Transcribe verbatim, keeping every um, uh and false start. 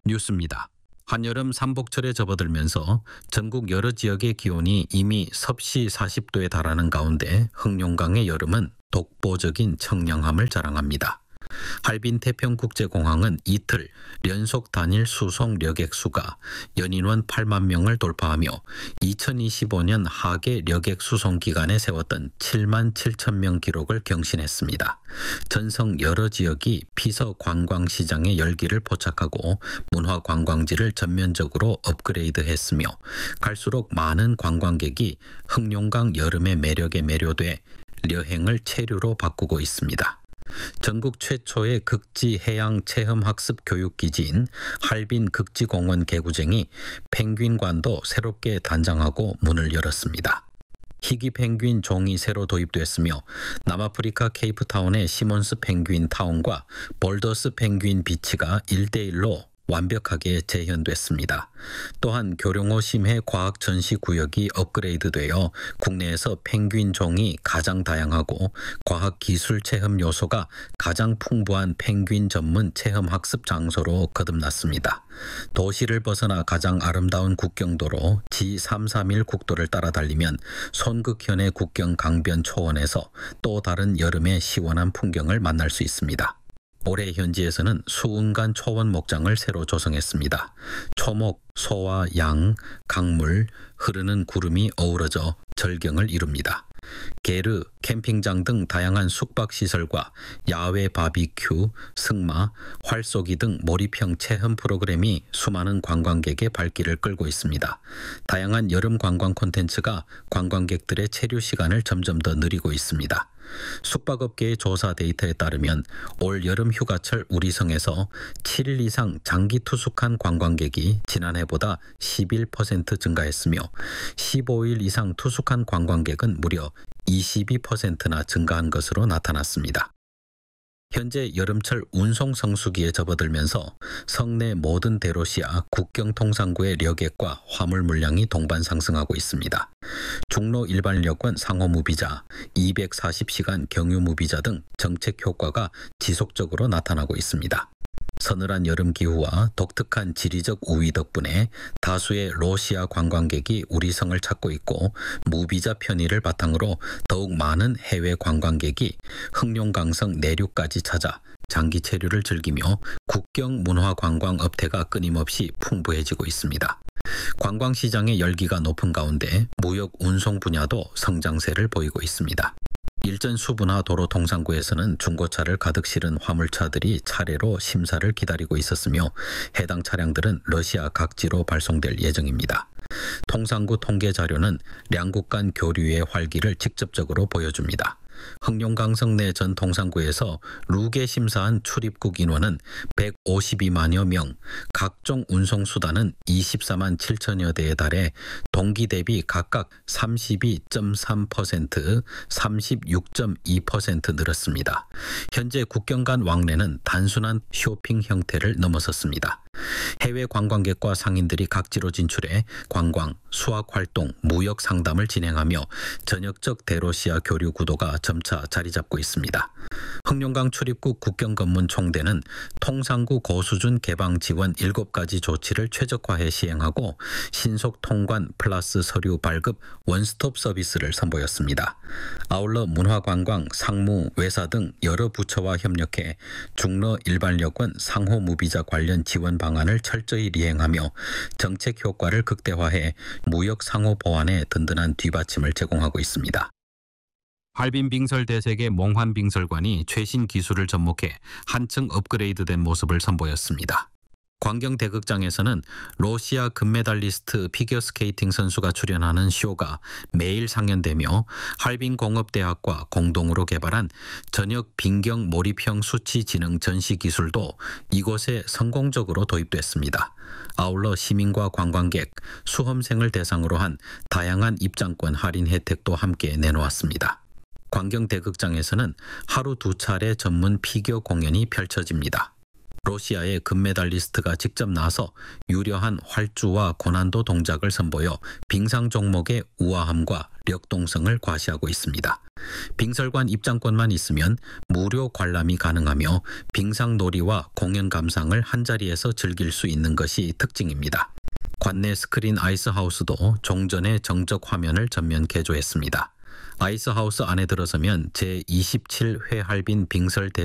뉴스입니다. 한여름 삼복철에 접어들면서 전국 여러 지역의 기온이 이미 섭씨 사십 도에 달하는 가운데 흑룡강의 여름은 독보적인 청량함을 자랑합니다. 할빈 태평국제공항은 이틀 연속 단일 수송 여객수가 연인원 팔만 명을 돌파하며 이천이십오 년 하계 여객 수송 기간에 세웠던 칠만 칠천 명 기록을 경신했습니다. 전성 여러 지역이 피서 관광시장의 열기를 포착하고 문화 관광지를 전면적으로 업그레이드했으며 갈수록 많은 관광객이 흑룡강 여름의 매력에 매료돼 여행을 체류로 바꾸고 있습니다. 전국 최초의 극지 해양 체험 학습 교육 기지인 할빈 극지공원 개구쟁이 펭귄관도 새롭게 단장하고 문을 열었습니다. 희귀 펭귄 종이 새로 도입됐으며 남아프리카 케이프타운의 시몬스 펭귄 타운과 볼더스 펭귄 비치가 일 대 일로 완벽하게 재현됐습니다. 또한 교룡호 심해 과학 전시 구역이 업그레이드되어 국내에서 펭귄 종이 가장 다양하고 과학 기술 체험 요소가 가장 풍부한 펭귄 전문 체험 학습 장소로 거듭났습니다. 도시를 벗어나 가장 아름다운 국경도로 지 삼백삼십일 국도를 따라 달리면 손극현의 국경 강변 초원에서 또 다른 여름의 시원한 풍경을 만날 수 있습니다. 올해 현지에서는 수운간 초원 목장을 새로 조성했습니다. 초목, 소와 양, 강물, 흐르는 구름이 어우러져 절경을 이룹니다. 게르, 캠핑장 등 다양한 숙박시설과 야외 바비큐, 승마, 활쏘기 등 몰입형 체험 프로그램이 수많은 관광객의 발길을 끌고 있습니다. 다양한 여름 관광 콘텐츠가 관광객들의 체류 시간을 점점 더 늘리고 있습니다. 숙박업계의 조사 데이터에 따르면 올 여름 휴가철 우리성에서 칠 일 이상 장기 투숙한 관광객이 지난해보다 십일 퍼센트 증가했으며 십오 일 이상 투숙한 관광객은 무려 이십이 퍼센트나 증가한 것으로 나타났습니다. 현재 여름철 운송 성수기에 접어들면서 성내 모든 대로시와 국경통상구의 여객과 화물 물량이 동반 상승하고 있습니다. 중로 일반 여권 상호 무비자, 이백사십 시간 경유 무비자 등 정책 효과가 지속적으로 나타나고 있습니다. 서늘한 여름 기후와 독특한 지리적 우위 덕분에 다수의 러시아 관광객이 우리 성을 찾고 있고 무비자 편의를 바탕으로 더욱 많은 해외 관광객이 흑룡강성 내륙까지 찾아 장기 체류를 즐기며 국경 문화 관광 업태가 끊임없이 풍부해지고 있습니다. 관광시장의 열기가 높은 가운데 무역 운송 분야도 성장세를 보이고 있습니다. 일전 수부나 도로통상구에서는 중고차를 가득 실은 화물차들이 차례로 심사를 기다리고 있었으며 해당 차량들은 러시아 각지로 발송될 예정입니다. 통상구 통계 자료는 양국 간 교류의 활기를 직접적으로 보여줍니다. 흑룡강성 내 전 통상구에서 룩에 심사한 출입국 인원은 백오십이만여 명, 각종 운송수단은 이십사만 칠천여 대에 달해 동기 대비 각각 삼십이 점 삼 퍼센트, 삼십육 점 이 퍼센트 늘었습니다. 현재 국경 간 왕래는 단순한 쇼핑 형태를 넘어섰습니다. 해외 관광객과 상인들이 각지로 진출해 관광, 수학활동, 무역 상담을 진행하며 전역적 대로시아 교류 구도가 점차 자리 잡고 있습니다. 흑룡강 출입국 국경검문 총대는 통상구 고수준 개방 지원 일곱 가지 조치를 최적화해 시행하고 신속 통관 플러스 서류 발급 원스톱 서비스를 선보였습니다. 아울러 문화관광, 상무, 외사 등 여러 부처와 협력해 중러 일반 여권 상호 무비자 관련 지원 방안을 철저히 이행하며 정책 효과를 극대화해 무역 상호 보완에 든든한 뒷받침을 제공하고 있습니다. 할빈 빙설 대색의 몽환 빙설관이 최신 기술을 접목해 한층 업그레이드된 모습을 선보였습니다. 광경 대극장에서는 러시아 금메달리스트 피겨스케이팅 선수가 출연하는 쇼가 매일 상연되며 할빈 공업대학과 공동으로 개발한 전역 빈경 몰입형 수치 지능 전시 기술도 이곳에 성공적으로 도입됐습니다. 아울러 시민과 관광객, 수험생을 대상으로 한 다양한 입장권 할인 혜택도 함께 내놓았습니다. 광경 대극장에서는 하루 두 차례 전문 피겨 공연이 펼쳐집니다. 러시아의 금메달리스트가 직접 나서 유려한 활주와 고난도 동작을 선보여 빙상 종목의 우아함과 력동성을 과시하고 있습니다. 빙설관 입장권만 있으면 무료 관람이 가능하며 빙상놀이와 공연 감상을 한자리에서 즐길 수 있는 것이 특징입니다. 관내 스크린 아이스하우스도 종전의 정적 화면을 전면 개조했습니다. 아이스하우스 안에 들어서면 제이십칠 회 할빈 빙설 대